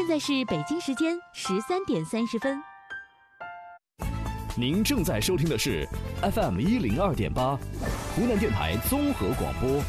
现在是北京时间13点30分。 您正在收听的是 FM102.8，湖南电台综合广播。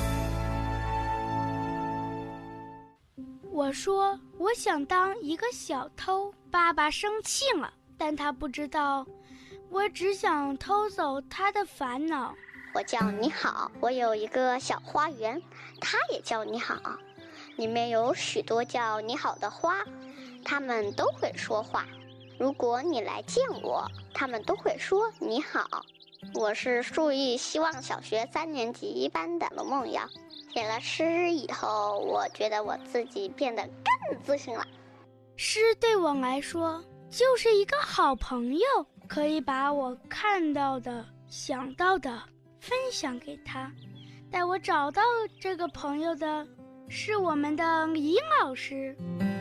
我说我想当一个小偷，爸爸生气了，但他不知道，我只想偷走他的烦恼。 我叫你好，我有一个小花园，它也叫你好，里面有许多叫你好的花，它们都会说话。如果你来见我，它们都会说你好。我是树艺希望小学3年级一班的龙梦瑶。写了诗以后，我觉得我自己变得更自信了。 诗对我来说就是一个好朋友，可以把我看到的、想到的分享给他。带我找到这个朋友的是我们的李老师。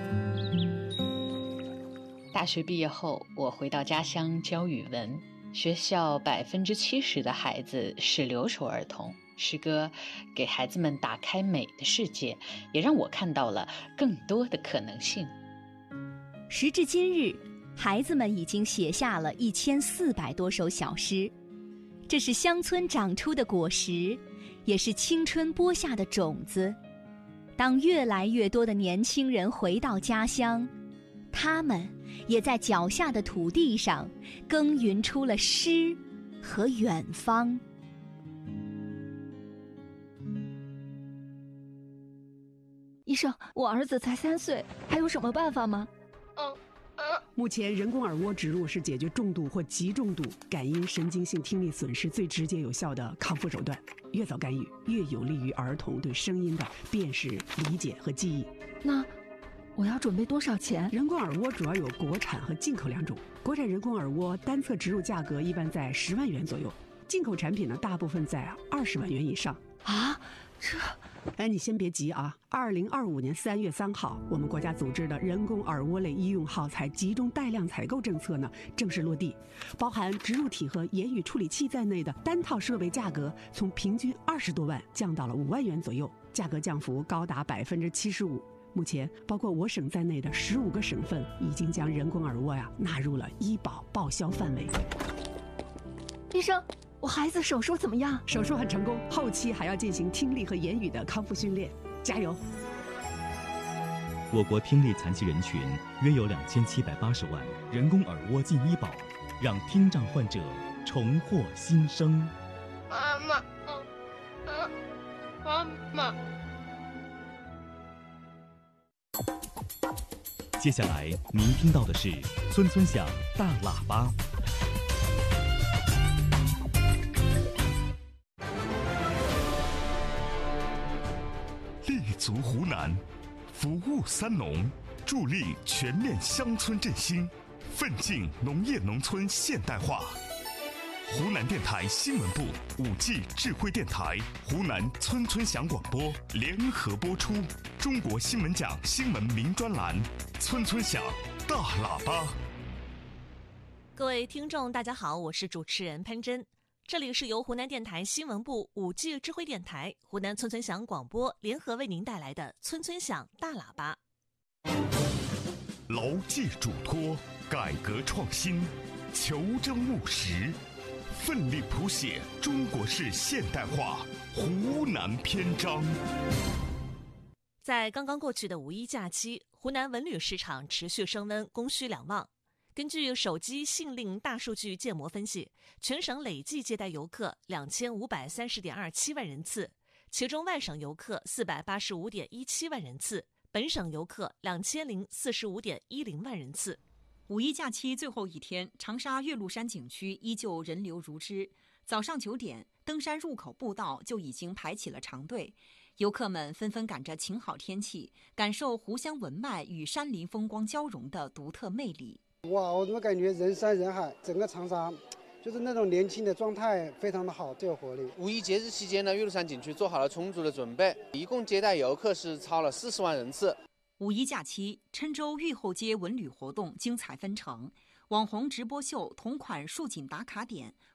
大学毕业后，我回到家乡教语文。学校70%的孩子是留守儿童。诗歌给孩子们打开美的世界，也让我看到了更多的可能性。 时至今日，孩子们已经写下了1400多首小诗，这是乡村长出的果实，也是青春播下的种子。当越来越多的年轻人回到家乡，他们也在脚下的土地上耕耘出了诗和远方。 医生，我儿子才3岁，还有什么办法吗？ 目前人工耳蜗植入是解决重度或极重度感音神经性听力损失最直接有效的康复手段。越早干预，越有利于儿童对声音的辨识、理解和记忆。 那我要准备多少钱？ 人工耳蜗主要有国产和进口2种。国产人工耳蜗单侧植入价格一般在10万元左右，进口产品呢大部分在20万元以上。 啊，这…… 你先别急啊！2025年3月3号，我们国家组织的人工耳蜗类医用耗材集中带量采购政策呢正式落地，包含植入体和言语处理器在内的单套设备价格从平均20多万降到了5万元左右，价格降幅高达75%。目前，包括我省在内的15个省份已经将人工耳蜗纳入了医保报销范围。 医生，我孩子手术怎么样？ 手术很成功，后期还要进行听力和言语的康复训练，加油！ 我国听力残疾人群约有2780万，人工耳蜗进医保，让听障患者重获新生。 妈妈，妈妈。 接下来您听到的是村村响大喇叭。 立足湖南，服务3农，助力全面乡村振兴，奋进农业农村现代化。湖南电台新闻部、5G 智慧电台、湖南村村响广播联合播出中国新闻奖新闻名专栏《村村响大喇叭》。 各位听众，大家好，我是主持人潘真。这里是由湖南电台新闻部、5G 智慧电台、湖南村村响广播联合为您带来的《村村响大喇叭》。 牢记嘱托，改革创新，求真务实，奋力谱写中国式现代化湖南篇章。 在刚刚过去的五一假期，湖南文旅市场持续升温，供需两旺。根据手机信令大数据建模分析，全省累计接待游客2530.27万人次，其中外省游客485.17万人次，本省游客2045.10万人次。 五一假期最后一天，长沙岳麓山景区依旧人流如织。早上9点，登山入口步道就已经排起了长队，游客们纷纷赶着晴好天气，感受湖湘文脉与山林风光交融的独特魅力。 哇，我怎么感觉人山人海，整个长沙就是那种年轻的状态非常的好，最有活力。 五一节日期间呢，岳麓山景区做好了充足的准备，一共接待游客是超了40万人次。 五一假期，郴州玉后街文旅活动精彩纷呈，网红直播秀同款束锦打卡点，